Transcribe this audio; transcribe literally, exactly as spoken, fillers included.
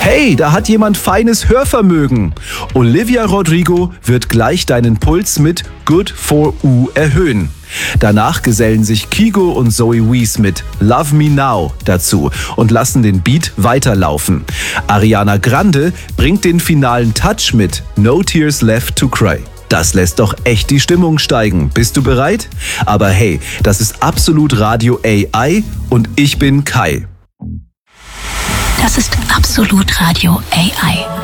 Hey, da hat jemand feines Hörvermögen. Olivia Rodrigo wird gleich deinen Puls mit Good for U erhöhen. Danach gesellen sich Kygo und Zoe Wees mit Love Me Now dazu und lassen den Beat weiterlaufen. Ariana Grande bringt den finalen Touch mit No Tears Left to Cry. Das lässt doch echt die Stimmung steigen. Bist du bereit? Aber hey, das ist Absolut Radio A I und ich bin Kai. Das ist Absolut Radio A I.